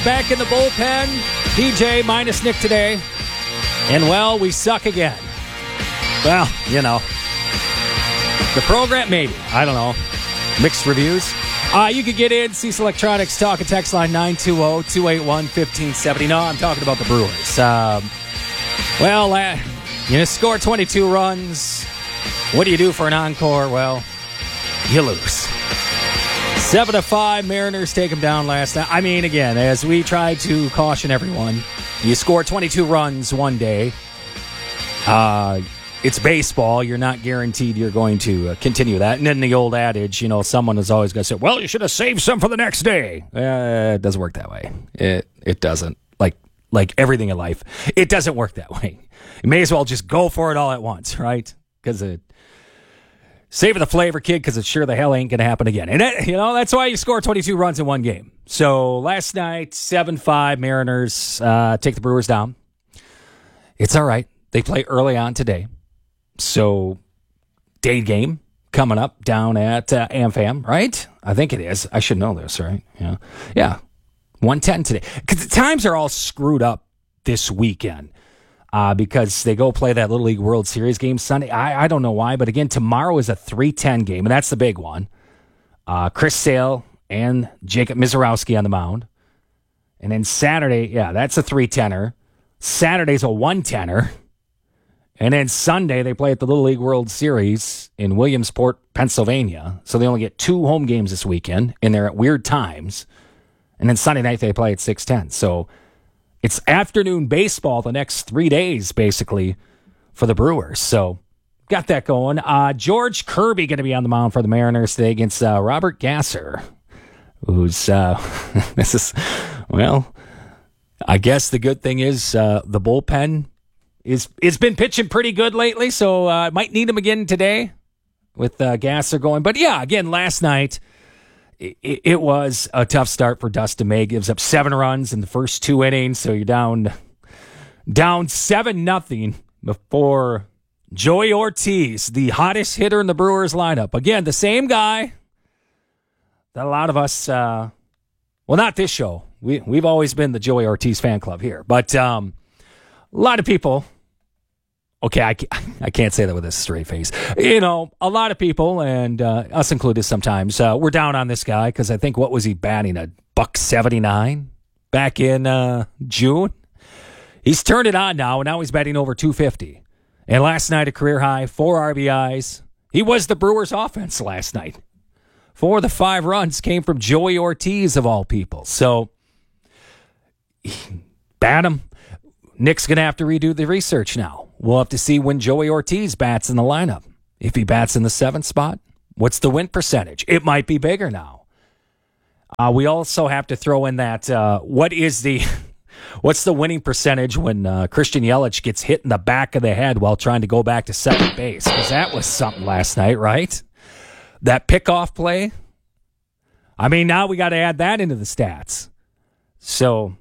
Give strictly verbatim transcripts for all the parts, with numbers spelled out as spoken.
back in the bullpen. P J minus Nick today. And, well, we suck again. Well, you know. The program, maybe. I don't know. Mixed reviews. Uh, you could get in, Cease Electronics, talk and text line nine two zero, two eight one, one five seven zero. No, I'm talking about the Brewers. Um, well, uh, you know, score twenty-two runs. What do you do for an encore? Well, you lose. seven to five, Mariners take them down last night. I mean, again, as we try to caution everyone, you score twenty-two runs one day. Uh, it's baseball. You're not guaranteed you're going to uh, continue that. And then the old adage, you know, someone is always going to say, well, you should have saved some for the next day. Uh, it doesn't work that way. It it doesn't. Like, like everything in life, it doesn't work that way. You may as well just go for it all at once, right? Because it... Savor the flavor, kid, because it's sure the hell ain't going to happen again. And, it, you know, that's why you score twenty-two runs in one game. So last night, seven five, Mariners uh, take the Brewers down. It's all right. They play early on today. So day game coming up down at uh, AmFam, right? I think it is. I should know this, right? Yeah. Yeah. one ten today. Because the times are all screwed up this weekend. Uh, because they go play that Little League World Series game Sunday. I, I don't know why, but again, tomorrow is a three ten game, and that's the big one. Uh, Chris Sale and Jacob Mizorowski on the mound. And then Saturday, yeah, that's a three tenner. Saturday's a one tenner. And then Sunday, they play at the Little League World Series in Williamsport, Pennsylvania. So they only get two home games this weekend, and they're at weird times. And then Sunday night, they play at six ten. So it's afternoon baseball the next three days, basically, for the Brewers. So, got that going. Uh, George Kirby going to be on the mound for the Mariners today against uh, Robert Gasser, who's, uh, this is, well, I guess the good thing is uh, the bullpen is it's been pitching pretty good lately, so I uh, might need him again today with uh, Gasser going. But, yeah, again, last night, It, it was a tough start for Dustin May. Gives up seven runs in the first two innings, so you're down down seven nothing before Joey Ortiz, the hottest hitter in the Brewers lineup. Again, the same guy that a lot of us, uh, well, not this show. We we've always been the Joey Ortiz fan club here, but um, a lot of people. Okay, I can't, I can't say that with a straight face. You know, a lot of people, and uh, us included sometimes, uh, we're down on this guy because I think, what was he batting, a buck seventy-nine back in uh, June? He's turned it on now, and now he's batting over two fifty. And last night, a career high, four R B Is. He was the Brewers' offense last night. Four of the five runs came from Joey Ortiz, of all people. So, bat him. Nick's going to have to redo the research now. We'll have to see when Joey Ortiz bats in the lineup. If he bats in the seventh spot, what's the win percentage? It might be bigger now. Uh, we also have to throw in that, uh, what is the, what's the winning percentage when uh, Christian Yelich gets hit in the back of the head while trying to go back to second base? Because that was something last night, right? That pickoff play. I mean, now we got to add that into the stats. So,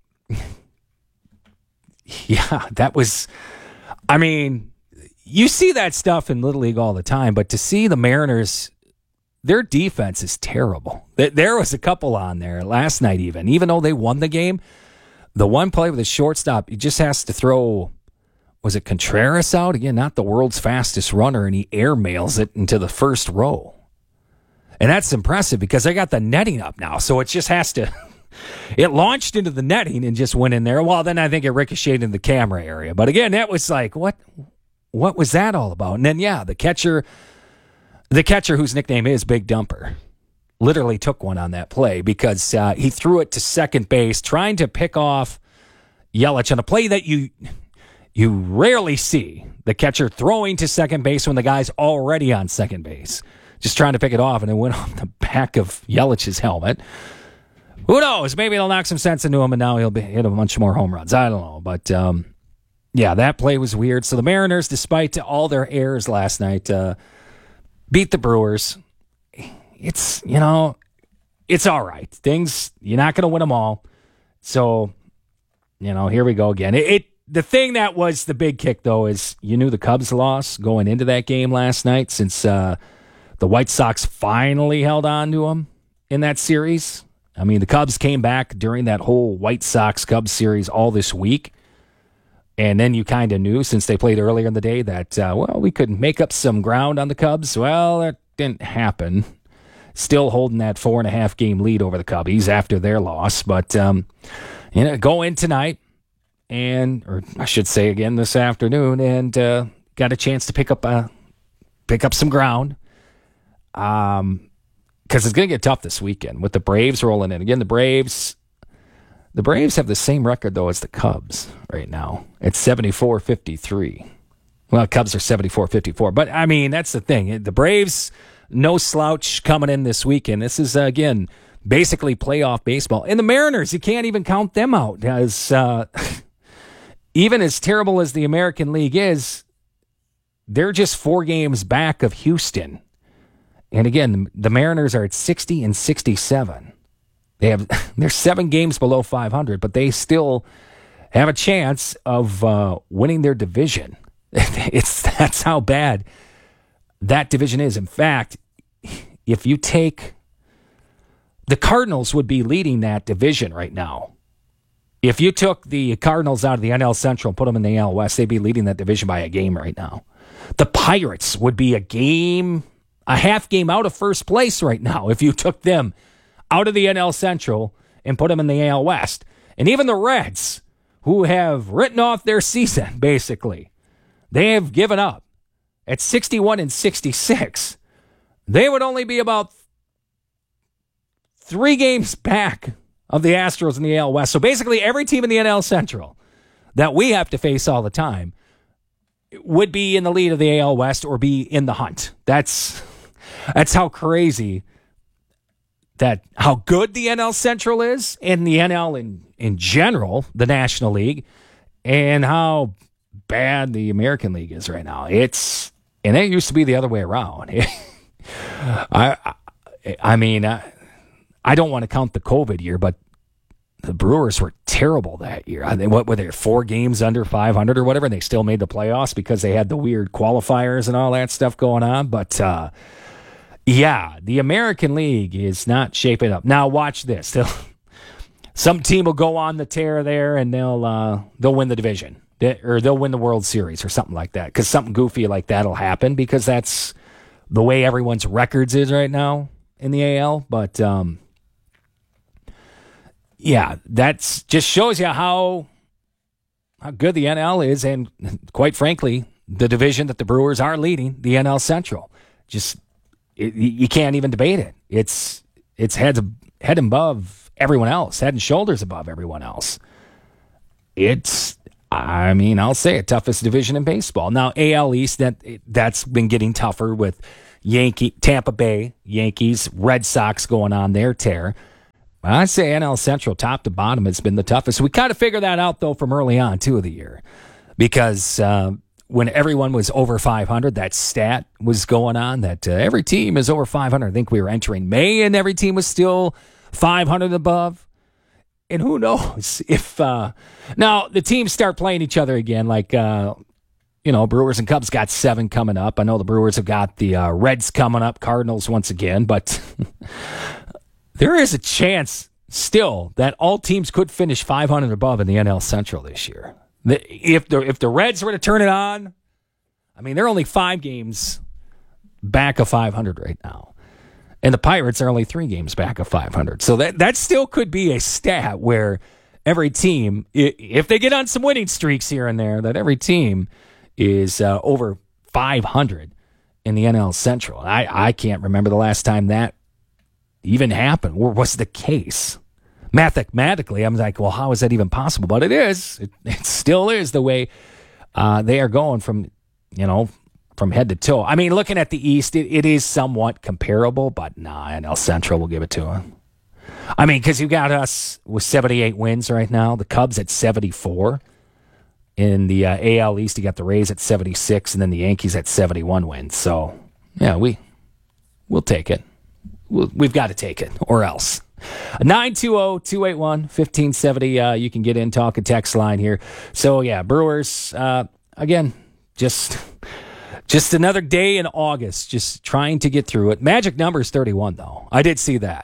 yeah, that was... I mean, you see that stuff in Little League all the time, but to see the Mariners, their defense is terrible. There was a couple on there last night even. Even though they won the game, the one play with the shortstop, he just has to throw, was it Contreras out? Again, not the world's fastest runner, and he airmails it into the first row. And that's impressive because they got the netting up now, so it just has to... It launched into the netting and just went in there. Well, then I think it ricocheted in the camera area. But again, that was like, what what was that all about? And then, yeah, the catcher, the catcher whose nickname is Big Dumper, literally took one on that play because uh, he threw it to second base, trying to pick off Yelich on a play that you you rarely see. The catcher throwing to second base when the guy's already on second base, just trying to pick it off, and it went off the back of Yelich's helmet. Who knows? Maybe it'll knock some sense into him, and now he'll be, hit a bunch more home runs. I don't know. But, um, yeah, that play was weird. So the Mariners, despite all their errors last night, uh, beat the Brewers. It's, you know, it's all right. Things, you're not going to win them all. So, you know, here we go again. It, it The thing that was the big kick, though, is you knew the Cubs lost going into that game last night since uh, the White Sox finally held on to them in that series. I mean, the Cubs came back during that whole White Sox-Cubs series all this week. And then you kind of knew, since they played earlier in the day, that, uh, well, we could make up some ground on the Cubs. Well, that didn't happen. Still holding that four and a half game lead over the Cubbies after their loss. But, um, you know, go in tonight, and, or I should say again this afternoon, and uh, got a chance to pick up uh, pick up some ground. Um, because it's going to get tough this weekend with the Braves rolling in. Again, the Braves, the Braves have the same record, though, as the Cubs right now. It's seventy-four fifty-three. Well, Cubs are seventy-four fifty-four. But, I mean, that's the thing. The Braves, no slouch coming in this weekend. This is, uh, again, basically playoff baseball. And the Mariners, you can't even count them out. As uh, even as terrible as the American League is, they're just four games back of Houston. And again, the Mariners are at sixty and sixty-seven. They have they're seven games below five hundred, but they still have a chance of uh, winning their division. It's that's how bad that division is. In fact, if you take the Cardinals would be leading that division right now. If you took the Cardinals out of the N L Central and put them in the N L West, they'd be leading that division by a game right now. The Pirates would be a game, a half game out of first place right now if you took them out of the N L Central and put them in the N L West. And even the Reds, who have written off their season, basically, they have given up at sixty-one and sixty-six. They would only be about three games back of the Astros in the N L West. So basically every team in the N L Central that we have to face all the time would be in the lead of the A L West or be in the hunt. That's that's how crazy that how good the N L Central is, and the N L in, in general, the National League, and how bad the American League is right now. It's and it used to be the other way around. I, I I mean I, I don't want to count the COVID year, but the Brewers were terrible that year. I mean, what were there, four games under five hundred or whatever, and they still made the playoffs because they had the weird qualifiers and all that stuff going on. But, uh, yeah, the American League is not shaping up. Now, watch this. They'll, some team will go on the tear there, and they'll uh, they'll win the division. They, or they'll win the World Series or something like that, because something goofy like that will happen, because that's the way everyone's records is right now in the A L. But, um, yeah, that's just shows you how how good the N L is, and quite frankly, the division that the Brewers are leading, the N L Central. Just it, you can't even debate it. It's it's head head above everyone else, head and shoulders above everyone else. It's I mean, I'll say it, toughest division in baseball. Now, A L East, that that's been getting tougher with Yankee, Tampa Bay, Yankees, Red Sox going on their tear. I'd say N L Central, top to bottom, has been the toughest. We kind of figured that out, though, from early on, too, of the year. Because uh, when everyone was over five hundred, that stat was going on, that uh, every team is over five hundred. I think we were entering May, and every team was still five hundred above. And who knows if... Uh, now, the teams start playing each other again, like... Uh, You know, Brewers and Cubs got seven coming up. I know the Brewers have got the uh, Reds coming up, Cardinals once again, but... There is a chance still that all teams could finish five hundred above in the N L Central this year. If the if the Reds were to turn it on, I mean, they're only five games back of five hundred right now. And the Pirates are only three games back of five hundred. So that, that still could be a stat where every team, if they get on some winning streaks here and there, that every team is uh, over five hundred in the N L Central. I, I can't remember the last time that even happened or was the case. Mathematically, I'm like, well, how is that even possible? But it is. It, it still is the way uh, they are going from, you know, from head to toe. I mean, looking at the East, it, it is somewhat comparable, but nah, N L Central will give it to them. I mean, because you got us with seventy-eight wins right now, the Cubs at seventy-four. In the uh, A L East, you got the Rays at seventy-six, and then the Yankees at seventy-one wins. So, yeah, we, we'll take it. We've got to take it, or else. nine two zero, two eight one, one five seven zero. Uh, you can get in, talk a text line here. So, yeah, Brewers, uh, again, just just another day in August, just trying to get through it. Magic number is thirty-one, though. I did see that.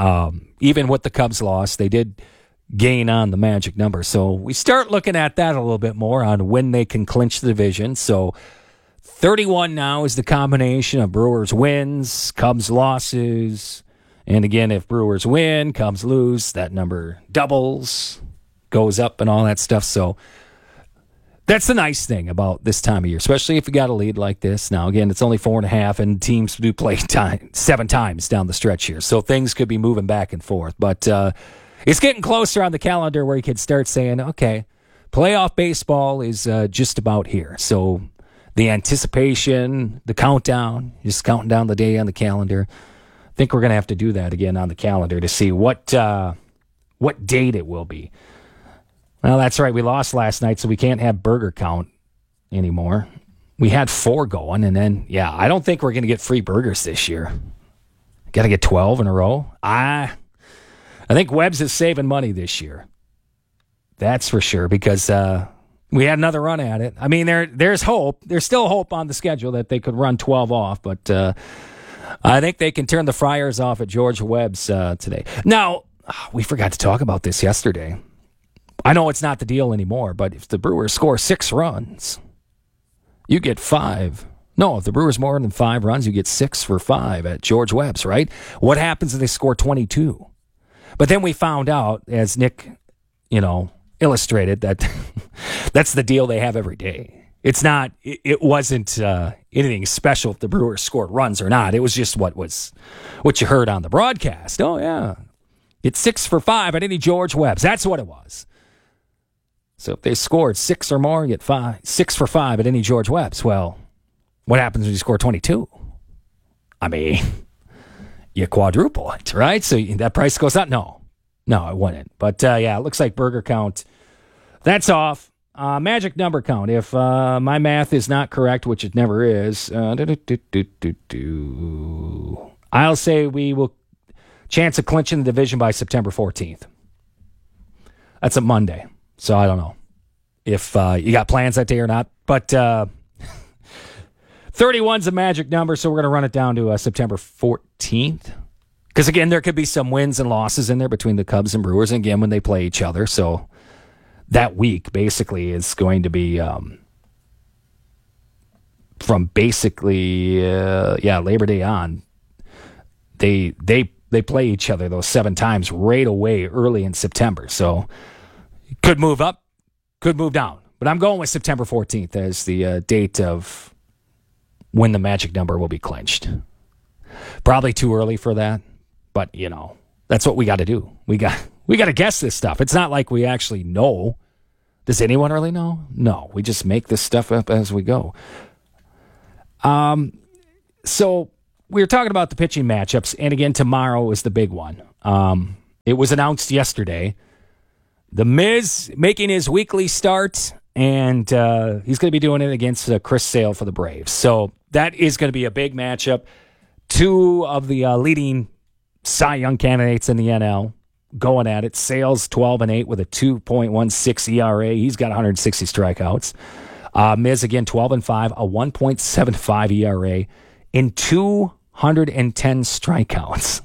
Um, even with the Cubs loss, they did gain on the magic number. So we start looking at that a little bit more on when they can clinch the division. So thirty-one now is the combination of Brewers wins, Cubs losses. And again, if Brewers win, Cubs lose, that number doubles, goes up and all that stuff. So that's the nice thing about this time of year, especially if you got a lead like this. Now, again, it's only four and a half, and teams do play time, seven times down the stretch here. So things could be moving back and forth. But uh, it's getting closer on the calendar where you could start saying, okay, playoff baseball is uh, just about here. So the anticipation, the countdown, just counting down the day on the calendar. I think we're going to have to do that again on the calendar to see what uh, what date it will be. Well, that's right. We lost last night, so we can't have burger count anymore. We had four going, and then, yeah, I don't think we're going to get free burgers this year. Got to get twelve in a row. I, I think Webb's is saving money this year. That's for sure, because uh, we had another run at it. I mean, there there's hope. There's still hope on the schedule that they could run twelve off, but uh, I think they can turn the fryers off at George Webb's uh, today. Now, we forgot to talk about this yesterday. I know it's not the deal anymore, but if the Brewers score six runs, you get five. No, if the Brewers more than five runs, you get six for five at George Webb's, right? What happens if they score twenty-two? But then we found out, as Nick, you know, illustrated, that that's the deal they have every day. It's not, it, it wasn't uh, anything special if the Brewers scored runs or not. It was just what was, what you heard on the broadcast. Oh, yeah. It's six for five at any George Webb's. That's what it was. So if they scored six or more, you get five, six for five at any George Webb's. Well, what happens when you score twenty-two? I mean, you quadruple it, right? So that price goes up? No. No, it wouldn't. But, uh, yeah, it looks like burger count. That's off. Uh, magic number count. If uh, my math is not correct, which it never is, uh, do, do, do, do, do, I'll say we will chance of clinching the division by September fourteenth. That's a Monday. So I don't know if uh, you got plans that day or not. But uh, thirty-one's a magic number, so we're going to run it down to uh, September fourteenth. Because, again, there could be some wins and losses in there between the Cubs and Brewers, and again, when they play each other. So that week, basically, is going to be um, from basically, uh, yeah, Labor Day on. They, they, they play each other those seven times right away early in September. So could move up, could move down. But I'm going with September fourteenth as the uh, date of when the magic number will be clinched. Probably too early for that, but, you know, that's what we got to do. We got we got to guess this stuff. It's not like we actually know. Does anyone really know? No, we just make this stuff up as we go. Um, so we were talking about the pitching matchups, and again, tomorrow is the big one. Um, it was announced yesterday. The Miz making his weekly start, and uh, he's going to be doing it against uh, Chris Sale for the Braves. So that is going to be a big matchup. Two of the uh, leading Cy Young candidates in the N L going at it. Sale's twelve and eight with a two point one six E R A. He's got one hundred sixty strikeouts. Uh, Miz, again, twelve and five, a one point seven five E R A, and two hundred ten strikeouts.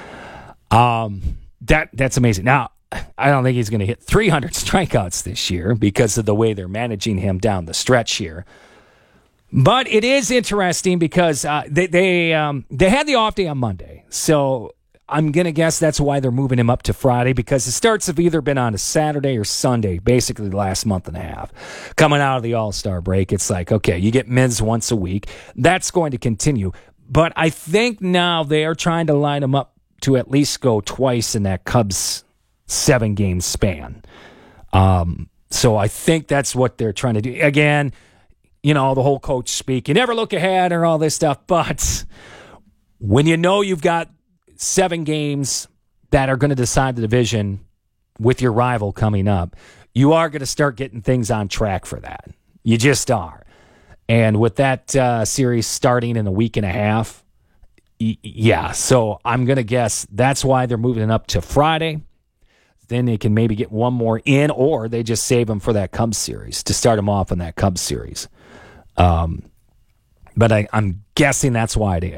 Um, that That's amazing. Now, I don't think he's going to hit three hundred strikeouts this year because of the way they're managing him down the stretch here. But it is interesting because uh, they they um, they had the off day on Monday. So I'm going to guess that's why they're moving him up to Friday, because the starts have either been on a Saturday or Sunday, basically the last month and a half. Coming out of the All-Star break, it's like, okay, you get Miz once a week. That's going to continue. But I think now they are trying to line him up to at least go twice in that Cubs seven-game span. Um, so I think that's what they're trying to do. Again, you know, the whole coach speak. You never look ahead or all this stuff, but when you know you've got seven games that are going to decide the division with your rival coming up, you are going to start getting things on track for that. You just are. And with that uh, series starting in a week and a half, y- yeah, so I'm going to guess that's why they're moving it up to Friday. Then they can maybe get one more in, or they just save them for that Cubs series to start them off in that Cubs series. Um, but I, I'm guessing that's why it is.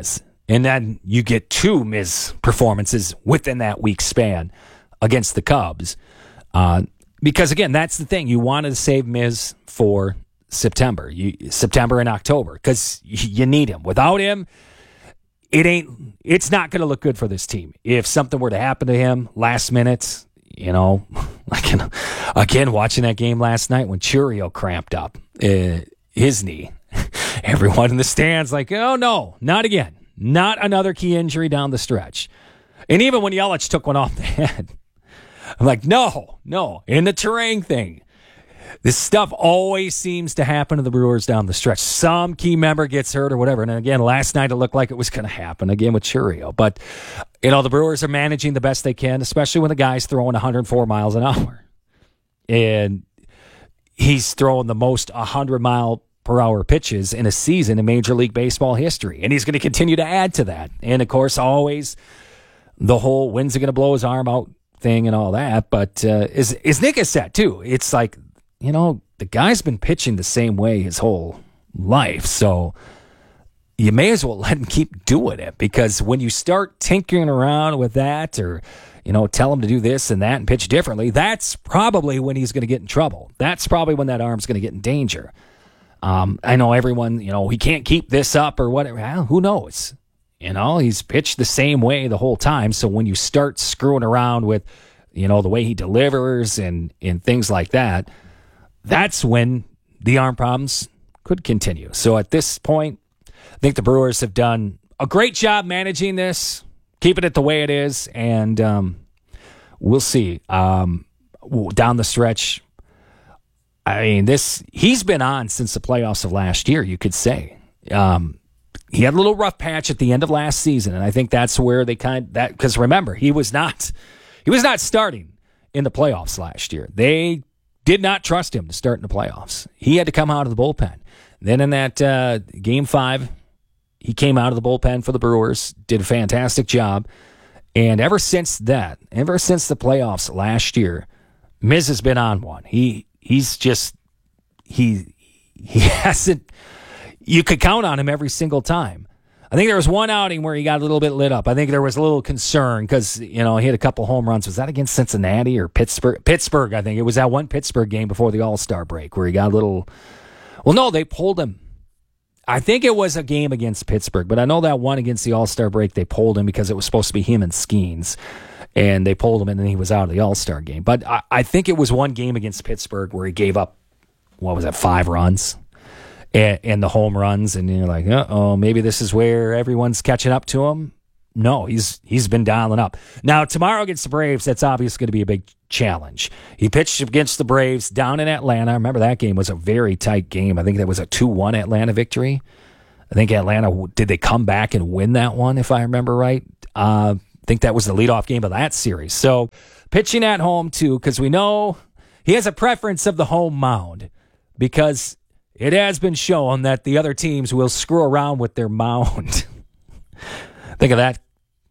And then you get two Miz performances within that week span against the Cubs. Uh, because, again, that's the thing. You wanted to save Miz for September, you, September and October, because you need him. Without him, it ain't. It's not going to look good for this team. If something were to happen to him last minute, you know, like again, watching that game last night when Chourio cramped up uh, his knee, everyone in the stands like, oh, no, not again. Not another key injury down the stretch. And even when Yelich took one off the head, I'm like, no, no. In the Terang thing, this stuff always seems to happen to the Brewers down the stretch. Some key member gets hurt or whatever. And again, last night it looked like it was going to happen again with Chourio. But, you know, the Brewers are managing the best they can, especially when the guy's throwing one hundred four miles an hour. And he's throwing the most one hundred mile per hour pitches in a season in Major League Baseball history. And he's going to continue to add to that. And, of course, always the whole when's he going to blow his arm out thing and all that. But uh, as, as Nick has said, too, it's like, you know, the guy's been pitching the same way his whole life. So you may as well let him keep doing it, because when you start tinkering around with that, or, you know, tell him to do this and that and pitch differently, that's probably when he's going to get in trouble. That's probably when that arm's going to get in danger. Um, I know everyone, you know, he can't keep this up or whatever. Well, who knows? You know, he's pitched the same way the whole time. So when you start screwing around with, you know, the way he delivers and, and things like that, that's when the arm problems could continue. So at this point, I think the Brewers have done a great job managing this, keeping it the way it is, and um, we'll see. Um, down the stretch, I mean, this he's been on since the playoffs of last year, you could say. Um, he had a little rough patch at the end of last season, and I think that's where they kind of, that, because remember, he was not he was not starting in the playoffs last year. They did not trust him to start in the playoffs. He had to come out of the bullpen. Then in that uh, game five, he came out of the bullpen for the Brewers, did a fantastic job. And ever since that, ever since the playoffs last year, Miz has been on one. He he's just he he hasn't. You could count on him every single time. I think there was one outing where he got a little bit lit up. I think there was a little concern because, you know, he had a couple home runs. Was that against Cincinnati or Pittsburgh? Pittsburgh, I think. It was that one Pittsburgh game before the All-Star break where he got a little... Well, no, they pulled him. I think it was a game against Pittsburgh, but I know that one against the All-Star break, they pulled him because it was supposed to be him and Skeens, and they pulled him, and then he was out of the All-Star game. But I, I think it was one game against Pittsburgh where he gave up, what was that, five runs? And, and the home runs, and you're like, uh-oh, maybe this is where everyone's catching up to him. No, he's he's been dialing up. Now, tomorrow against the Braves, that's obviously going to be a big challenge. He pitched against the Braves down in Atlanta. I remember that game was a very tight game. I think that was a two one Atlanta victory. I think Atlanta, did they come back and win that one, if I remember right? Uh, I think that was the leadoff game of that series. So, pitching at home, too, because we know he has a preference of the home mound, because it has been shown that the other teams will screw around with their mound. Think of that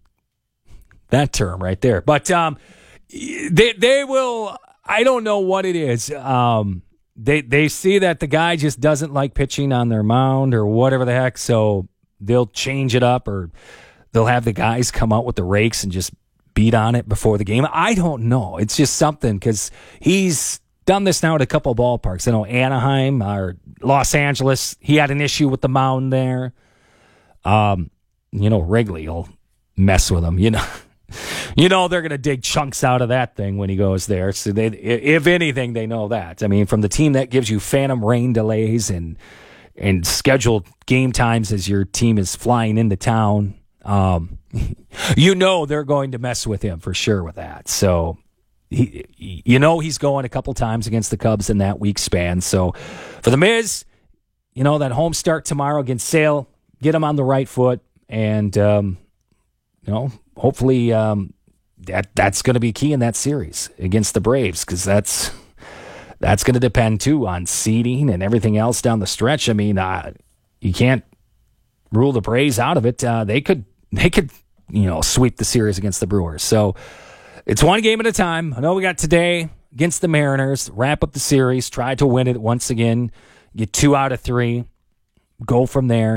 that term right there. But um, they they will. I don't know what it is. Um, they they see that the guy just doesn't like pitching on their mound or whatever the heck, so they'll change it up, or they'll have the guys come out with the rakes and just beat on it before the game. I don't know. It's just something, because he's done this now at a couple of ballparks. I know Anaheim or Los Angeles, he had an issue with the mound there. Um, you know, Wrigley will mess with him. You know, you know they're going to dig chunks out of that thing when he goes there. So they, if anything, they know that. I mean, from the team that gives you phantom rain delays and and scheduled game times as your team is flying into town, um, you know they're going to mess with him for sure with that. So. He, you know he's going a couple times against the Cubs in that week span. So for the Miz, you know, that home start tomorrow against Sale, get him on the right foot, and um, you know, hopefully um, that that's going to be key in that series against the Braves, because that's that's going to depend too on seeding and everything else down the stretch. I mean, uh, you can't rule the Braves out of it. Uh, they could they could you know sweep the series against the Brewers. So. It's one game at a time. I know we got today against the Mariners. Wrap up the series. Try to win it once again. Get two out of three. Go from there.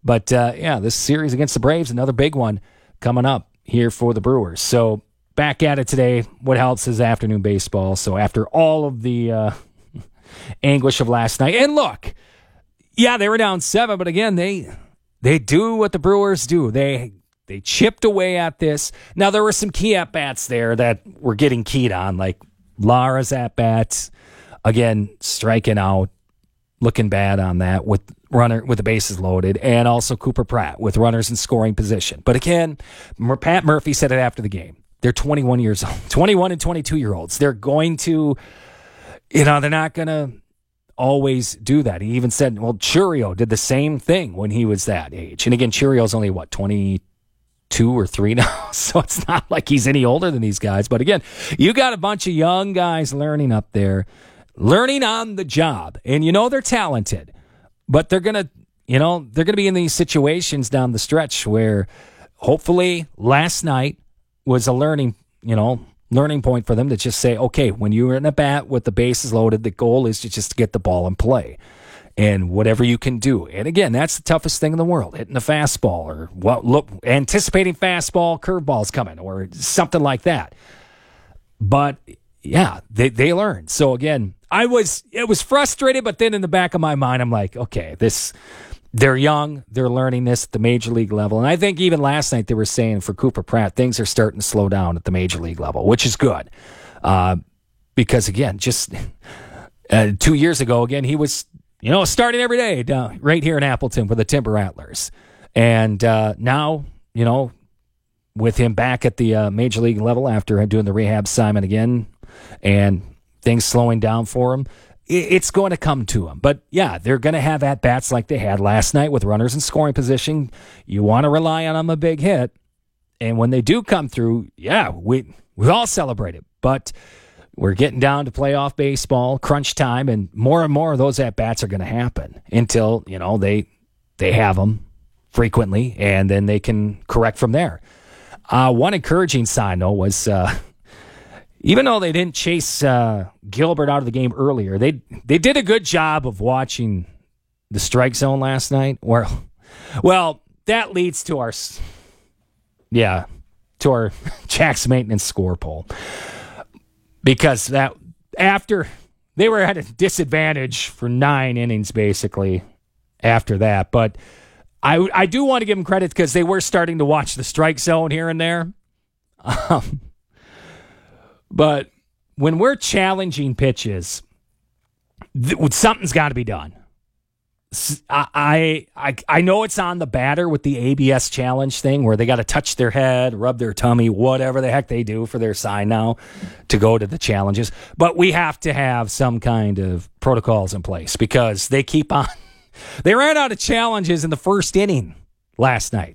But, uh, yeah, this series against the Braves, another big one coming up here for the Brewers. So back at it today. What helps is afternoon baseball. So after all of the uh, anguish of last night. And look, yeah, they were down seven, but again, they they do what the Brewers do. They they chipped away at this. Now, there were some key at-bats there that were getting keyed on, like Lara's at-bats. Again, striking out, looking bad on that with runner with the bases loaded, and also Cooper Pratt with runners in scoring position. But again, Pat Murphy said it after the game. They're twenty-one years old, twenty-one and twenty-two-year-olds. They're going to, you know, they're not going to always do that. He even said, well, Churio did the same thing when he was that age. And again, Churio's only, what, twenty-two or three now? So it's not like he's any older than these guys. But again, you got a bunch of young guys learning up there, learning on the job. And you know they're talented. But they're going to, you know, they're going to be in these situations down the stretch where hopefully last night was a learning, you know, learning point for them to just say, okay, when you're in a bat with the bases loaded, the goal is to just get the ball in play and whatever you can do. And again, that's the toughest thing in the world, hitting a fastball or what, look, anticipating fastball, curveballs coming or something like that. But yeah, they, they learned. So again, I was, it was frustrated, but then in the back of my mind, I'm like, okay, this, they're young, they're learning this at the major league level. And I think even last night they were saying for Cooper Pratt, things are starting to slow down at the major league level, which is good. Uh, because again, just uh, two years ago, again, he was, you know, starting every day down right here in Appleton for the Timber Rattlers. And uh, now, you know, with him back at the uh, major league level after doing the rehab assignment again and things slowing down for him, it's going to come to him. But yeah, they're going to have at-bats like they had last night with runners in scoring position. You want to rely on them a big hit. And when they do come through, yeah, we we all celebrate it. But we're getting down to playoff baseball, crunch time, and more and more of those at-bats are going to happen until, you know, they they have them frequently, and then they can correct from there. Uh, one encouraging sign, though, was uh, even though they didn't chase uh, Gilbert out of the game earlier, they they did a good job of watching the strike zone last night. Where, well, that leads to our, yeah, to our Jack's maintenance score poll. Because that after they were at a disadvantage for nine innings, basically, after that. But I, I do want to give them credit because they were starting to watch the strike zone here and there. Um, but when we're challenging pitches, th- something's got to be done. I, I I know it's on the batter with the A B S challenge thing where they got to touch their head, rub their tummy, whatever the heck they do for their sign now to go to the challenges. But we have to have some kind of protocols in place because they keep on. They ran out of challenges in the first inning last night.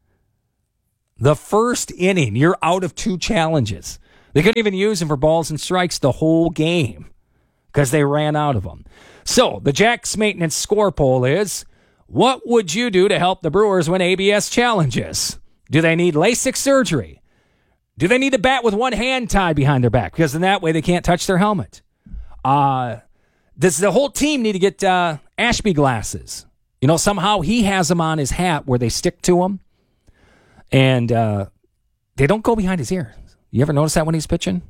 The first inning, you're out of two challenges. They couldn't even use them for balls and strikes the whole game because they ran out of them. So, the Jack's Maintenance score poll is, what would you do to help the Brewers win A B S challenges? Do they need LASIK surgery? Do they need to bat with one hand tied behind their back? Because in that way, they can't touch their helmet. Uh, does the whole team need to get uh, Ashby glasses? You know, somehow he has them on his hat where they stick to him. And uh, they don't go behind his ear. You ever notice that when he's pitching?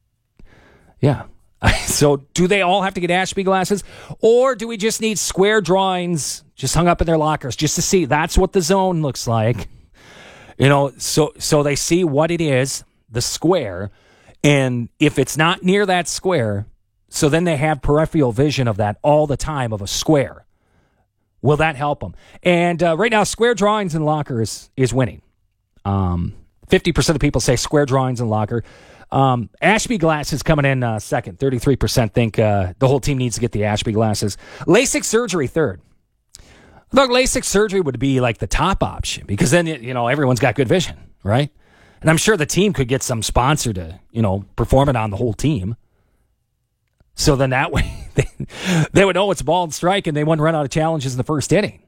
Yeah. So do they all have to get Ashby glasses? Or do we just need square drawings just hung up in their lockers just to see that's what the zone looks like? You know, so so they see what it is, the square, and if it's not near that square, so then they have peripheral vision of that all the time of a square. Will that help them? And uh, right now, square drawings in lockers is winning. Um, fifty percent of people say square drawings in locker. Um, Ashby glasses coming in uh, second. thirty-three percent think uh, the whole team needs to get the Ashby glasses. LASIK surgery third. I thought LASIK surgery would be like the top option because then, you know, everyone's got good vision, right? And I'm sure the team could get some sponsor to, you know, perform it on the whole team. So then that way they, they would know it's ball and strike and they wouldn't run out of challenges in the first inning.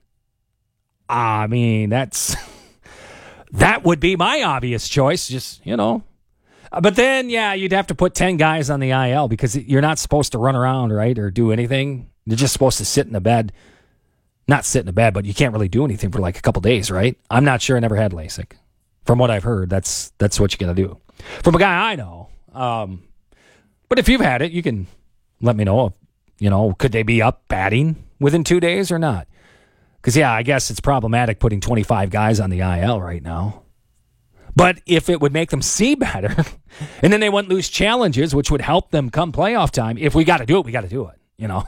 I mean, that's that would be my obvious choice, just, you know. But then, yeah, you'd have to put ten guys on the I L because you're not supposed to run around, right, or do anything. You're just supposed to sit in the bed. not sit in a bed, but you can't really do anything for like a couple days, right? I'm not sure. I never had LASIK. From what I've heard, that's that's what you got to do. From a guy I know. Um, but if you've had it, you can let me know. If, you know, could they be up batting within two days or not? Because, yeah, I guess it's problematic putting twenty-five guys on the I L right now. But if it would make them see better, and then they wouldn't lose challenges, which would help them come playoff time, if we got to do it, we got to do it, you know?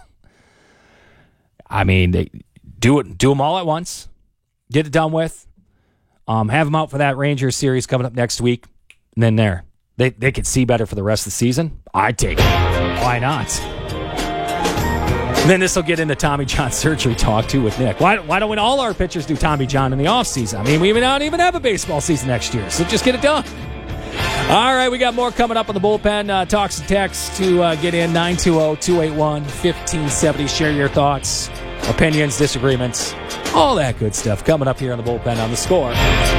I mean, they do it, do them all at once, get it done with, um, have them out for that Rangers series coming up next week, and then there. They, they could see better for the rest of the season. I'd take it. Why not? And then this will get into Tommy John surgery talk, too, with Nick. Why, why don't all our pitchers do Tommy John in the offseason? I mean, we don't even have a baseball season next year, so just get it done. All right, we got more coming up on the bullpen. Uh, talks and texts to uh, get in, nine two zero, two eight one, one five seven zero. Share your thoughts, opinions, disagreements, all that good stuff coming up here on the bullpen on The Score.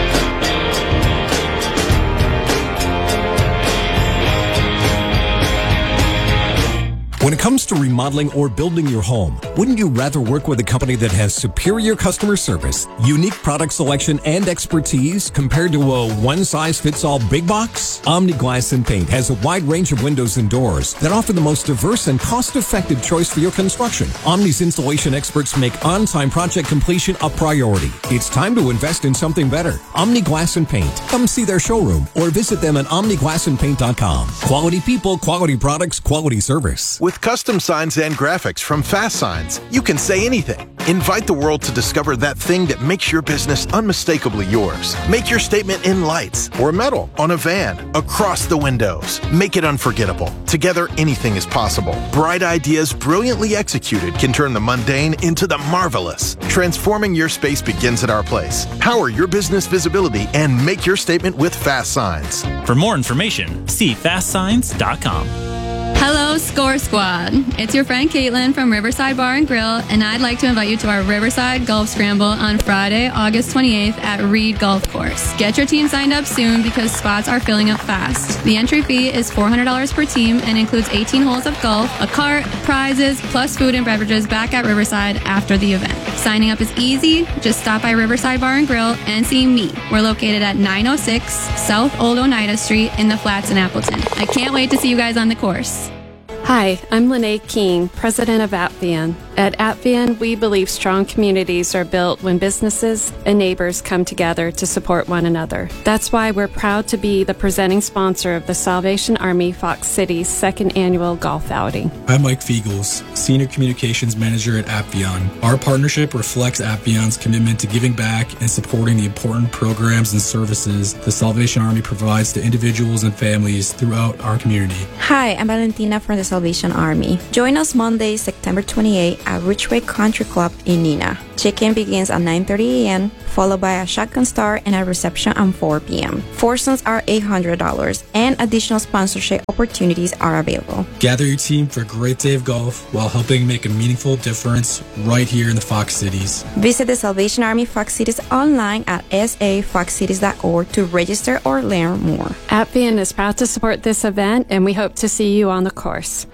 When it comes to remodeling or building your home, wouldn't you rather work with a company that has superior customer service, unique product selection, and expertise compared to a one-size-fits-all big box? Omni Glass and Paint has a wide range of windows and doors that offer the most diverse and cost-effective choice for your construction. Omni's installation experts make on-time project completion a priority. It's time to invest in something better. Omni Glass and Paint. Come see their showroom or visit them at omni glass and paint dot com. Quality people, quality products, quality service. With custom signs and graphics from Fast Signs, you can say anything. Invite the world to discover that thing that makes your business unmistakably yours. Make your statement in lights or metal, on a van, across the windows. Make it unforgettable. Together, anything is possible. Bright ideas brilliantly executed can turn the mundane into the marvelous. Transforming your space begins at our place. Power your business visibility and make your statement with Fast Signs. For more information, see fast signs dot com. Hello, Score Squad. It's your friend Caitlin from Riverside Bar and Grill, and I'd like to invite you to our Riverside Golf Scramble on Friday, August twenty-eighth at Reed Golf Course. Get your team signed up soon because spots are filling up fast. The entry fee is four hundred dollars per team and includes eighteen holes of golf, a cart, prizes, plus food and beverages back at Riverside after the event. Signing up is easy. Just stop by Riverside Bar and Grill and see me. We're located at nine oh six South Old Oneida Street in the Flats in Appleton. I can't wait to see you guys on the course. Hi, I'm Lene King, president of Appian. At Appian, we believe strong communities are built when businesses and neighbors come together to support one another. That's why we're proud to be the presenting sponsor of the Salvation Army Fox City's second annual golf outing. I'm Mike Fiegels, Senior Communications Manager at Appian. Our partnership reflects Appian's commitment to giving back and supporting the important programs and services the Salvation Army provides to individuals and families throughout our community. Hi, I'm Valentina from the Salvation Army. Join us Monday, September twenty-eighth at Ridgeway Country Club in Neenah. Check-in begins at nine thirty a.m., followed by a shotgun start and a reception at four p.m. Foursomes are eight hundred dollars, and additional sponsorship opportunities are available. Gather your team for a great day of golf while helping make a meaningful difference right here in the Fox Cities. Visit the Salvation Army Fox Cities online at s a fox cities dot org to register or learn more. Appian is proud to support this event, and we hope to see you on the course.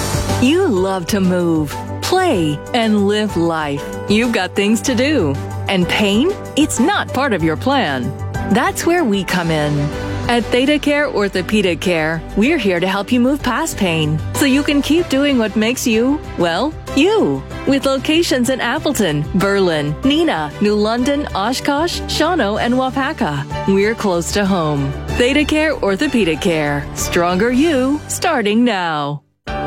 You love to move, play, and live life. You've got things to do. And pain? It's not part of your plan. That's where we come in. At Theta Care Orthopedic Care, we're here to help you move past pain so you can keep doing what makes you, well, you. With locations in Appleton, Berlin, Neenah, New London, Oshkosh, Shawano, and Wapaka. We're close to home. Theta Care Orthopedic Care. Stronger you, starting now.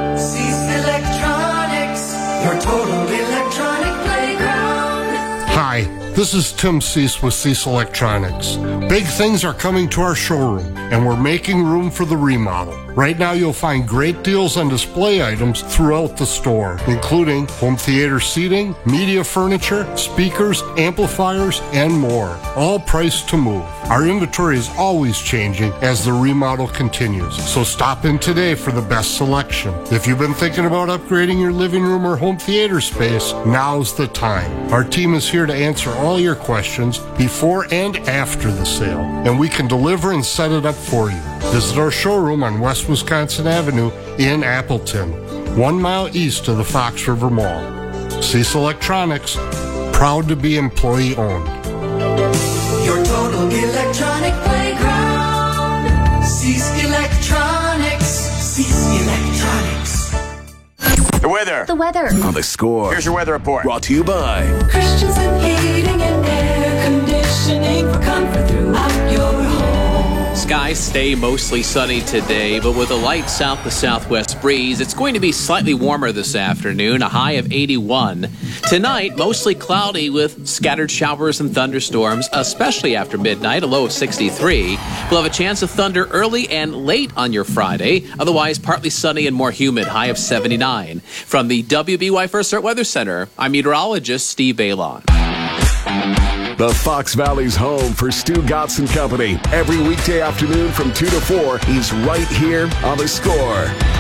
Cease Electronics, your total electronic playground. Hi, this is Tim Cease with Cease Electronics. Big things are coming to our showroom, and we're making room for the remodel. Right now you'll find great deals on display items throughout the store, including home theater seating, media furniture, speakers, amplifiers, and more, all priced to move. Our inventory is always changing as the remodel continues, so stop in today for the best selection. If you've been thinking about upgrading your living room or home theater space, now's the time. Our team is here to answer all your questions before and after the sale, and we can deliver and set it up for you. Visit our showroom on West Wisconsin Avenue in Appleton, one mile east of the Fox River Mall. Cease Electronics, Proud to be employee owned. Your total electronic playground. Cease Electronics. Cease Electronics. The weather. The weather. On The Score. Here's your weather report. Brought to you by Christensen Heating and Air Conditioning for comfort throughout your home. Skies stay mostly sunny today, but with a light south to southwest breeze, it's going to be slightly warmer this afternoon, a high of eighty-one. Tonight, mostly cloudy with scattered showers and thunderstorms, especially after midnight, a low of sixty-three. We'll have a chance of thunder early and late on your Friday, otherwise partly sunny and more humid, high of seventy-nine. From the W B Y First Alert Weather Center, I'm meteorologist Steve Balon. The Fox Valley's home for Stu Gotts and Company. Every weekday afternoon from two to four, he's right here on The Score.